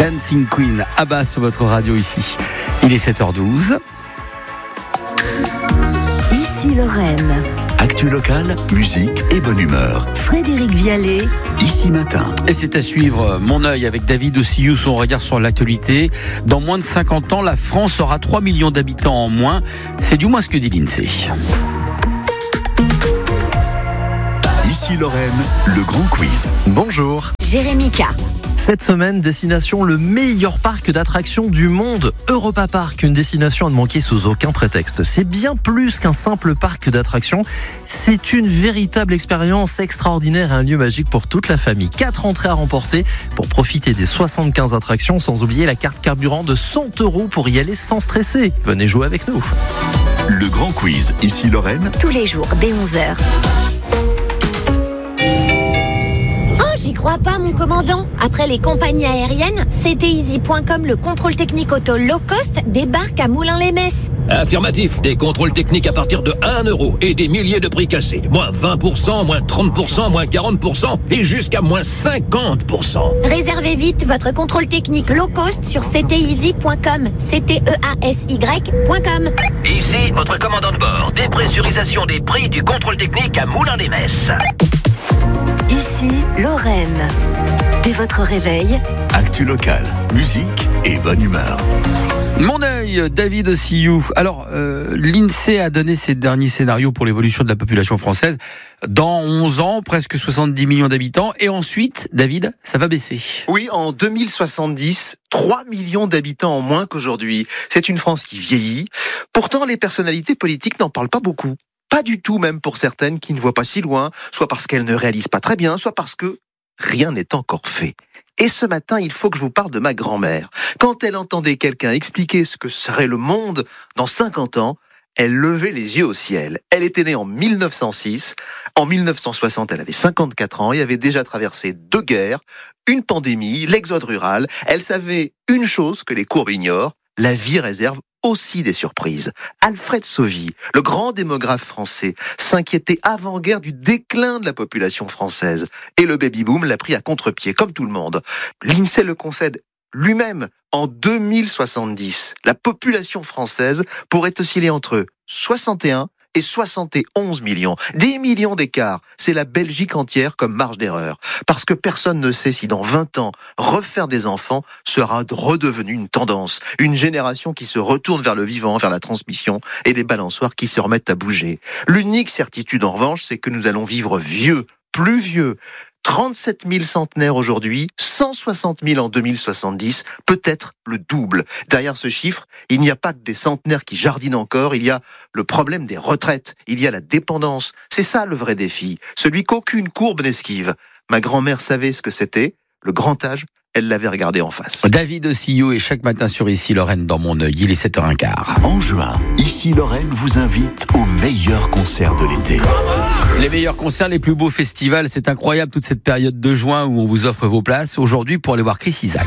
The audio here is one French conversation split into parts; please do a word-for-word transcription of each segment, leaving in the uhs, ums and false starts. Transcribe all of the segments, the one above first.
Dancing Queen, Abba sur votre radio ici. Il est sept heures douze. Ici Lorraine. Actu locale, musique et bonne humeur. Frédéric Vialet. Ici Matin. Et c'est à suivre Mon œil avec David Ossillou, son regard sur l'actualité. Dans moins de cinquante ans, la France aura trois millions d'habitants en moins. C'est du moins ce que dit l'INSEE. Ici Lorraine, le grand quiz. Bonjour. Jérémy K. Cette semaine, destination le meilleur parc d'attractions du monde, Europa Park, une destination à ne manquer sous aucun prétexte. C'est bien plus qu'un simple parc d'attractions, c'est une véritable expérience extraordinaire et un lieu magique pour toute la famille. Quatre entrées à remporter pour profiter des soixante-quinze attractions, sans oublier la carte carburant de cent euros pour y aller sans stresser. Venez jouer avec nous. Le grand quiz, ici Lorraine. Tous les jours dès onze heures. J'y crois pas, mon commandant. Après les compagnies aériennes, C T Easy point com, le contrôle technique auto low cost, débarque à Moulins-les-Messes. Affirmatif, des contrôles techniques à partir de un euro et des milliers de prix cassés. Moins vingt pour cent, moins trente pour cent, moins quarante pour cent et jusqu'à moins cinquante pour cent. Réservez vite votre contrôle technique low cost sur C T Easy point com. C T E A S Y point com. Ici, votre commandant de bord. Dépressurisation des prix du contrôle technique à Moulins-les-Messes. Ici Lorraine. Dès votre réveil, Actu locale, musique et bonne humeur. Mon œil, David Ossillou. Alors, euh, l'INSEE a donné ses derniers scénarios pour l'évolution de la population française. Dans onze ans, presque soixante-dix millions d'habitants. Et ensuite, David, ça va baisser. Oui, en deux mille soixante-dix, trois millions d'habitants en moins qu'aujourd'hui. C'est une France qui vieillit. Pourtant, les personnalités politiques n'en parlent pas beaucoup. Pas du tout, même pour certaines qui ne voient pas si loin, soit parce qu'elles ne réalisent pas très bien, soit parce que rien n'est encore fait. Et ce matin, il faut que je vous parle de ma grand-mère. Quand elle entendait quelqu'un expliquer ce que serait le monde dans cinquante ans, elle levait les yeux au ciel. Elle était née en mille neuf cent six. En mille neuf cent soixante, elle avait cinquante-quatre ans et avait déjà traversé deux guerres, une pandémie, l'exode rural. Elle savait une chose que les courbes ignorent, la vie réserve aussi des surprises. Alfred Sauvy, le grand démographe français, s'inquiétait avant-guerre du déclin de la population française. Et le baby-boom l'a pris à contre-pied, comme tout le monde. L'INSEE le concède lui-même. En deux mille soixante-dix, la population française pourrait osciller entre soixante et un et soixante et onze millions. dix millions d'écart. C'est la Belgique entière comme marge d'erreur. Parce que personne ne sait si dans vingt ans, refaire des enfants sera redevenu une tendance. Une génération qui se retourne vers le vivant, vers la transmission, et des balançoires qui se remettent à bouger. L'unique certitude en revanche, c'est que nous allons vivre vieux, plus vieux. trente-sept mille centenaires aujourd'hui, cent soixante mille en deux mille soixante-dix, peut-être le double. Derrière ce chiffre, il n'y a pas que des centenaires qui jardinent encore, il y a le problème des retraites, il y a la dépendance. C'est ça le vrai défi, celui qu'aucune courbe n'esquive. Ma grand-mère savait ce que c'était, le grand âge, elle l'avait regardé en face. David Ossillou est chaque matin sur Ici Lorraine dans Mon œil, il est sept heures quinze. En juin, Ici Lorraine vous invite au meilleur concert de l'été. Les meilleurs concerts, les plus beaux festivals, c'est incroyable toute cette période de juin où on vous offre vos places. Aujourd'hui, pour aller voir Chris Isaak.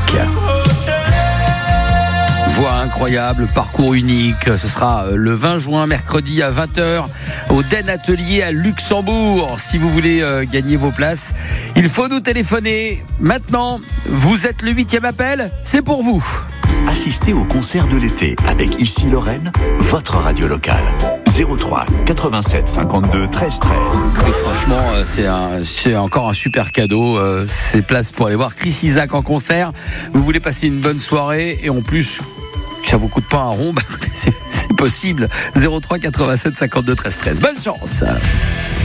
Voix incroyable, parcours unique. Ce sera le vingt juin, mercredi à vingt heures, au Den Atelier à Luxembourg. Si vous voulez euh, gagner vos places, il faut nous téléphoner. Maintenant, vous êtes le huitième appel, c'est pour vous. Assistez au concert de l'été avec Ici Lorraine, votre radio locale. zéro trois quatre-vingt-sept cinquante-deux treize treize. Et franchement, euh, c'est, un, c'est encore un super cadeau. Euh, ces places pour aller voir Chris Isaak en concert. Vous voulez passer une bonne soirée et en plus, ça vous coûte pas un rond, bah, c'est, c'est possible. zéro trois quatre-vingt-sept cinquante-deux treize treize. Bonne chance.